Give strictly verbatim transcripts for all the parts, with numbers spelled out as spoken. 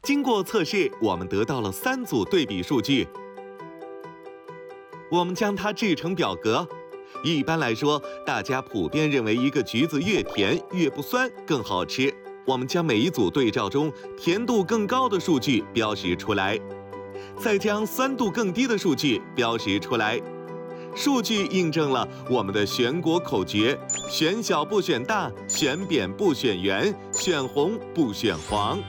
经过测试，我们得到了三组对比数据。我们将它制成表格。一般来说，大家普遍认为一个橘子越甜越不酸更好吃。我们将每一组对照中甜度更高的数据标识出来，再将酸度更低的数据标识出来。数据印证了我们的选果口诀：选小不选大，选扁不选圆，选红不选黄。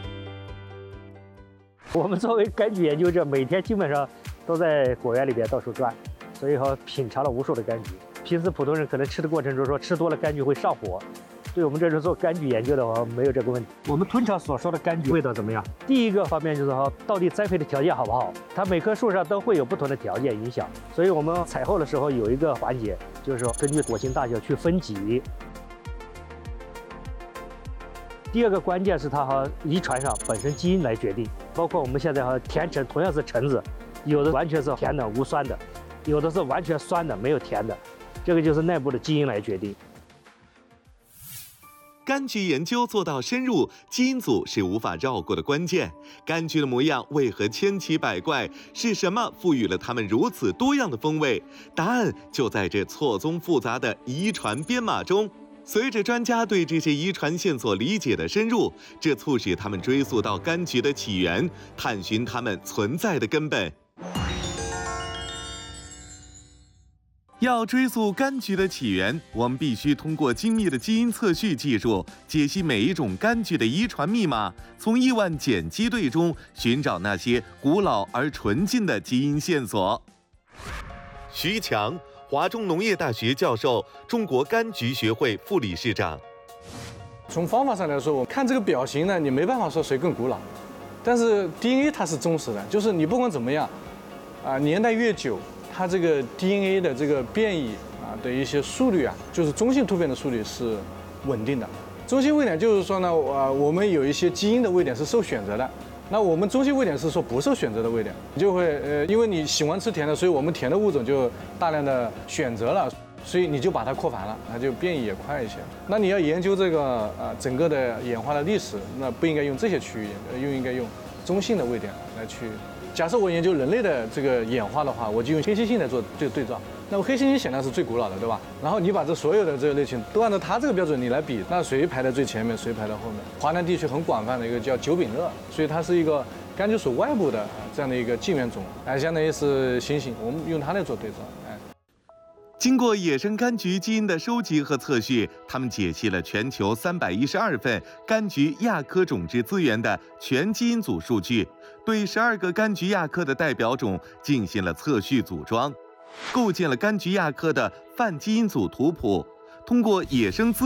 我们作为柑橘研究者，每天基本上都在果园里边到处转，所以说品尝了无数的柑橘。平时普通人可能吃的过程中说吃多了柑橘会上火，对我们这种做柑橘研究的话没有这个问题。我们通常所说的柑橘味道怎么样？第一个方面就是说到底栽培的条件好不好，它每棵树上都会有不同的条件影响，所以我们采后的时候有一个环节，就是说根据果形大小去分级。第二个关键是它和遗传上本身基因来决定，包括我们现在和甜橙同样是橙子，有的完全是甜的无酸的，有的是完全酸的没有甜的，这个就是内部的基因来决定。 柑橘研究做到深入，基因组是无法绕过的关键。柑橘的模样为何千奇百怪？是什么赋予了它们如此多样的风味？答案就在这错综复杂的遗传编码中。随着专家对这些遗传线索理解的深入，这促使他们追溯到柑橘的起源，探寻它们存在的根本。要追溯柑橘的起源，我们必须通过精密的基因测序技术，解析每一种柑橘的遗传密码，从亿万碱基对中寻找那些古老而纯净的基因线索。徐强，华中农业大学教授，中国柑橘学会副理事长。 从方法上来说，我看这个表型呢，你没办法说谁更古老，但是 D N A 它是忠实的，就是你不管怎么样，啊，年代越久，它这个 D N A 的这个变异啊的一些速率啊，就是中性突变的速率是稳定的。中性位点就是说呢，呃，我们有一些基因的位点是受选择的。那我们中性位点是说不受选择的位点，就会呃，因为你喜欢吃甜的，所以我们甜的物种就大量的选择了，所以你就把它扩繁了，它就变异也快一些。那你要研究这个呃整个的演化的历史，那不应该用这些区域，又应该用中性的位点来去。假设我研究人类的这个演化的话，我就用黑猩猩来做对对照。那么黑猩猩显然是最古老的，对吧？然后你把这所有的这个类群都按照它这个标准你来比，那谁排在最前面，谁排在后面？华南地区很广泛的一个叫九柄鳄，所以它是一个柑橘属外部的这样的一个近缘种，哎，相当于是猩猩，我们用它来做对照，哎。 经过野生柑橘基因的收集和测序，他们解析了全球三百一十二份柑橘亚科种质资源的全基因组数据，对十二个柑橘亚科的代表种进行了测序组装，构建了柑橘亚科的泛基因组图谱。通过野生资